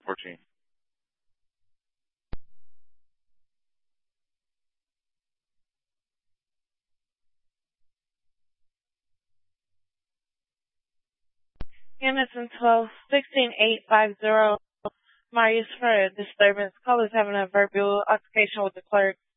14. Anderson 12-16-850. Marius for a disturbance. Callers having a verbal altercation with the clerk.